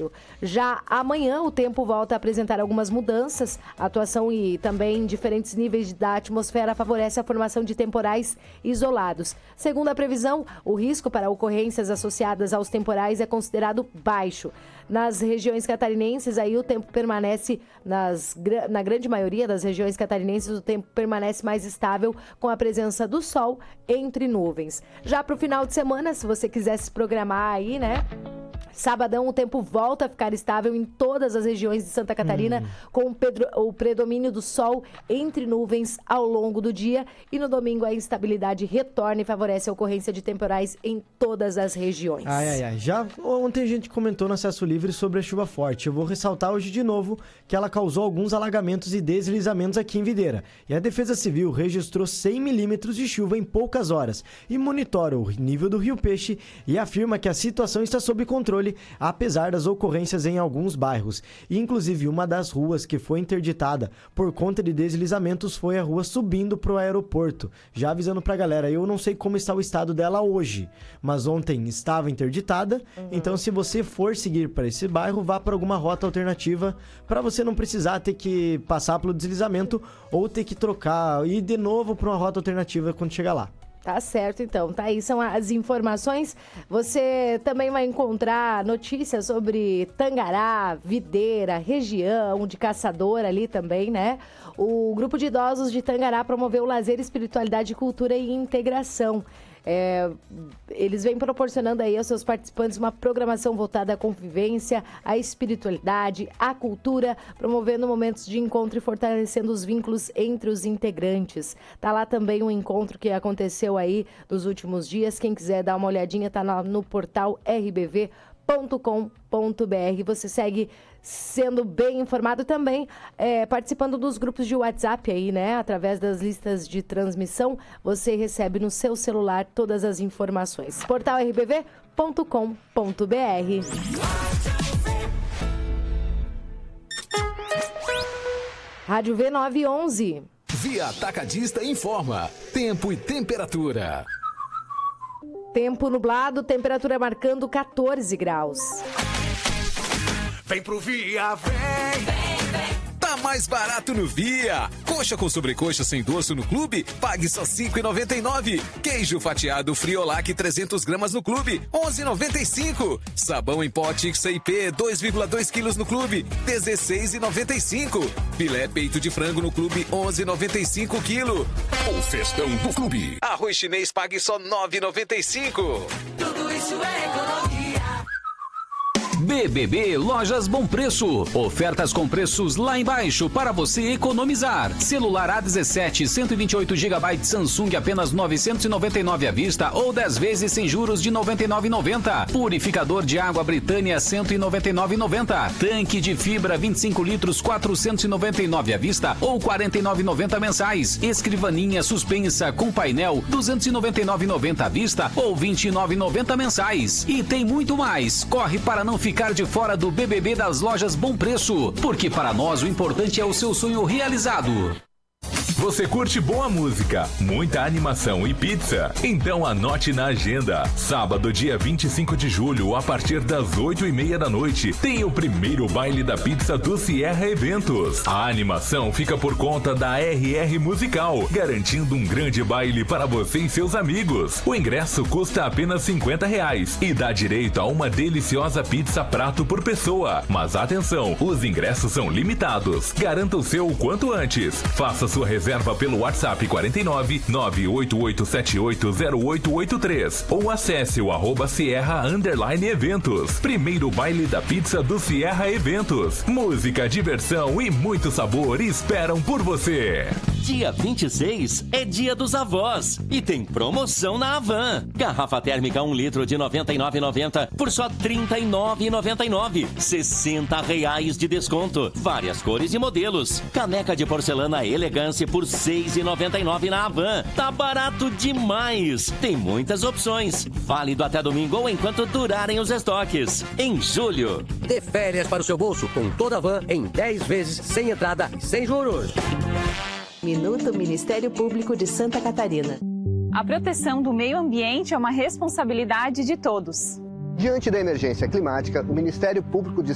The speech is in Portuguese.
sábado. Já amanhã o tempo volta a apresentar algumas mudanças. A atuação e também diferentes níveis da atmosfera favorece a formação de temporais isolados. Segundo a previsão, o risco para ocorrências associadas aos temporais é considerado baixo. Nas regiões catarinenses, aí o tempo permanece, na grande maioria das regiões catarinenses, o tempo permanece mais estável com a presença do sol entre nuvens. Já para o final de semana, se você quiser se programar aí, né? Sabadão, o tempo volta a ficar estável em todas as regiões de Santa Catarina, com o predomínio do sol entre nuvens ao longo do dia. E no domingo, a instabilidade retorna e favorece a ocorrência de temporais em todas as regiões. Já ontem a gente comentou no Acesso Livre sobre a chuva forte. Eu vou ressaltar hoje de novo que ela causou alguns alagamentos e deslizamentos aqui em Videira. E a Defesa Civil registrou 100 milímetros de chuva em poucas horas e monitora o nível do Rio Peixe e afirma que a situação está sob controle, apesar das ocorrências em alguns bairros. E, inclusive, uma das ruas que foi interditada por conta de deslizamentos foi a rua subindo para o aeroporto. Já avisando para a galera, eu não sei como está o estado dela hoje, mas ontem estava interditada. Então, se você for seguir para esse bairro, vá para alguma rota alternativa para você não precisar ter que passar pelo deslizamento ou ter que trocar e ir de novo para uma rota alternativa quando chegar lá. Tá certo, então. Tá aí, são as informações. Você também vai encontrar notícias sobre Tangará, Videira, região de Caçador ali também, né? O grupo de idosos de Tangará promoveu lazer, espiritualidade, cultura e integração. Eles vêm proporcionando aí aos seus participantes uma programação voltada à convivência, à espiritualidade, à cultura, promovendo momentos de encontro e fortalecendo os vínculos entre os integrantes. Tá lá também um encontro que aconteceu aí nos últimos dias. Quem quiser dar uma olhadinha, tá no portal rbv.com.br. Você segue sendo bem informado também, participando dos grupos de WhatsApp aí, né? Através das listas de transmissão, você recebe no seu celular todas as informações. Portal rbv.com.br. Rádio V911. Via Atacadista informa. Tempo e temperatura. Tempo nublado, temperatura marcando 14 graus. Vem pro Via, vem! Tá mais barato no Via. Coxa com sobrecoxa sem dorso no clube, pague só R$ 5,99. Queijo fatiado Friolac 300 gramas no clube, R$ 11,95. Sabão em pó Tixa IP 2,2 quilos no clube, R$ 16,95. Filé peito de frango no clube, R$ 11,95 quilo. O festão do clube. Arroz chinês pague só R$ 9,95. Tudo isso é economia. BBB Lojas Bom Preço. Ofertas com preços lá embaixo para você economizar. Celular A17 128 GB Samsung apenas R$ 999 à vista ou 10 vezes sem juros de R$ 99,90. Purificador de água Britânia R$ 199,90. Tanque de fibra 25 litros R$ 499 à vista ou R$ 49,90 mensais. Escrivaninha suspensa com painel R$ 299,90 à vista ou R$ 29,90 mensais. E tem muito mais. Corre para não ficar de fora do BBB das Lojas Bom Preço, porque para nós o importante é o seu sonho realizado. Você curte boa música, muita animação e pizza? Então anote na agenda. Sábado, dia 25 de julho, a partir das 8h30 da noite, tem o primeiro baile da pizza do Sierra Eventos. A animação fica por conta da RR Musical, garantindo um grande baile para você e seus amigos. O ingresso custa apenas R$50 e dá direito a uma deliciosa pizza prato por pessoa. Mas atenção, os ingressos são limitados. Garanta o seu o quanto antes. Faça sua reserva pelo WhatsApp 49 988780883 ou acesse o @Sierra_Eventos. Primeiro baile da pizza do Sierra Eventos. Música, diversão e muito sabor esperam por você. Dia 26 é dia dos avós e tem promoção na Havan. Garrafa térmica 1 litro de R$ 99,90 por só R$ 39,99. R$60 de desconto. Várias cores e modelos. Caneca de porcelana Elegância por R$ 6,99 na Havan. Tá barato demais. Tem muitas opções. Válido até domingo ou enquanto durarem os estoques. Em julho. Dê férias para o seu bolso com toda a Havan em 10 vezes sem entrada e sem juros. Minuto Ministério Público de Santa Catarina. A proteção do meio ambiente é uma responsabilidade de todos. Diante da emergência climática, o Ministério Público de